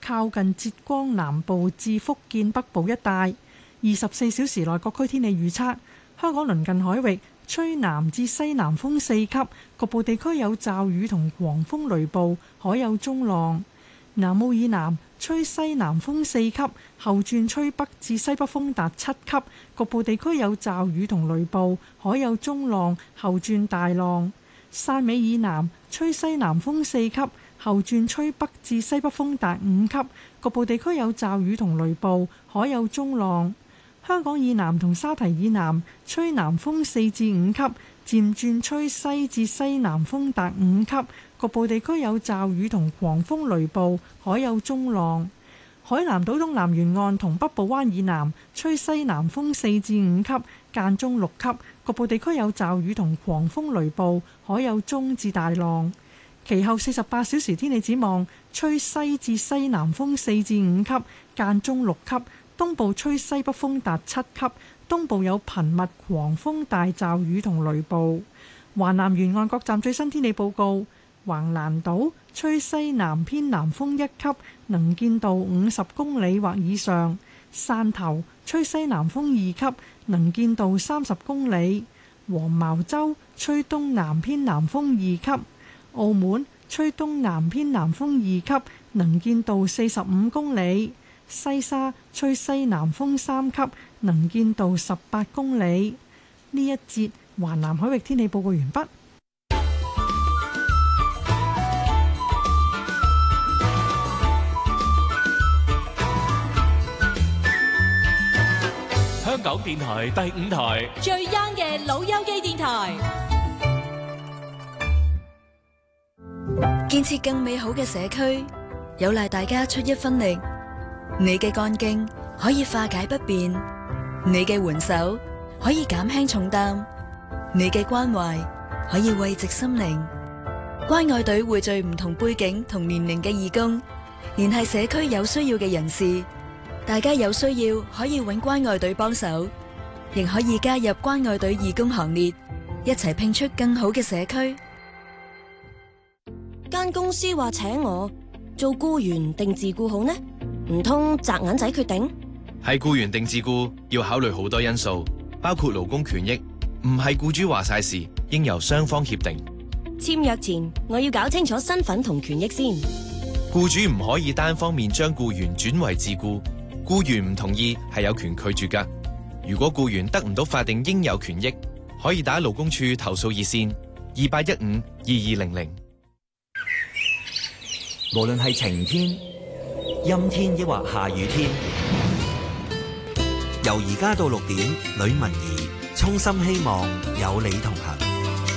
靠近浙江南部至福建北部一帶。24小時內各區天氣預測：香港鄰近海域吹南至西南風4級，局部地區有驟雨同狂風雷暴，海有中浪。南澳以南吹西南風4級，後轉吹北至西北風達7級，局部地區有驟雨同雷暴，海有中浪，後轉大浪。汕尾以南吹西南風4級，後轉吹北至西北風達5級，局部地區有驟雨同雷暴，海有中浪。香港以南同沙堤以南吹南風4至5級，漸轉吹西至西南風達5級，局部地區有驟雨同狂風雷暴，海有中浪。海南島東南沿岸同北部灣以南吹西南風4至5級，間中6級，局部地區有驟雨同狂風雷暴，海有中至大浪。其後48小時天氣展望：吹西至西南風4至5級，間中6級，東部吹西北風達7級，東部有頻密狂風大驟雨同雷暴。華南沿岸各站最新天氣報告：橫瀾島吹西南偏南風1級，能見度50公里或以上；汕頭吹西南風2級，能見度30公里；黃茅洲吹東南偏南風2級；澳門吹東南偏南風2級，能見度45公里；西沙吹西南風3級，能見度18公里。呢一節華南海域天氣報告完畢。 香港電台第5台最 young 嘅老友記電台， 建設更美好嘅社區，有賴大家出一分力。你嘅幹勁可以化解不便，你嘅援手可以減輕重擔，你嘅關懷可以慰藉心靈。關愛隊匯聚唔同背景同年齡嘅義工，聯繫社區有需要嘅人士。大家有需要可以搵關愛隊幫手，亦可以加入關愛隊義工行列，一齊拼出更好嘅社區。 間公司話請我做僱員定自僱好呢？唔通擲銀仔決定？ 係僱員定自僱要考慮好多因素，包括勞工權益，唔係僱主話晒事，應由雙方協定。 簽約前我要搞清楚身份同權益先。 僱主唔可以單方面將僱員轉為自僱。僱員唔同意係有權拒絕㗎。如果僱員得唔到法定應有權益，可以打勞工處投訴熱線28152200。 無論係晴天、陰天抑或下雨天，由而家到6點，呂文儀衷心希望有你同行。